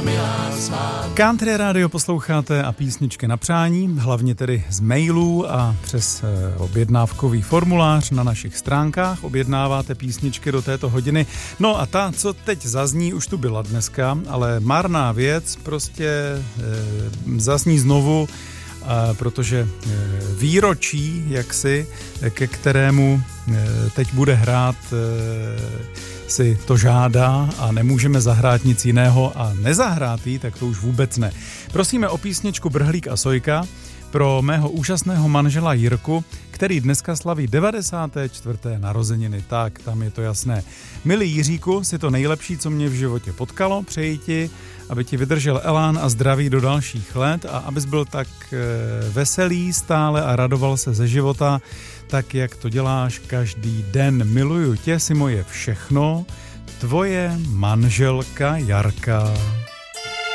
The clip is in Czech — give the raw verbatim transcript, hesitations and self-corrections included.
Country Radio posloucháte a písničky na přání, hlavně tedy z mailů a přes objednávkový formulář na našich stránkách objednáváte písničky do této hodiny. No a ta, co teď zazní, už tu byla dneska, ale marná věc prostě e, zazní znovu, a protože e, výročí, jaksi, ke kterému e, teď bude hrát e, si to žádá a nemůžeme zahrát nic jiného a nezahrát jí, tak to už vůbec ne. Prosíme o písničku Brhlík a Sojka pro mého úžasného manžela Jirku, který dneska slaví devadesáté čtvrté narozeniny. Tak, tam je to jasné. Milý Jiříku, si to nejlepší, co mě v životě potkalo, přeji ti, aby ti vydržel elán a zdraví do dalších let a abys byl tak veselý stále a radoval se ze života, tak jak to děláš každý den. Miluju tě, si moje všechno, tvoje manželka Jarka.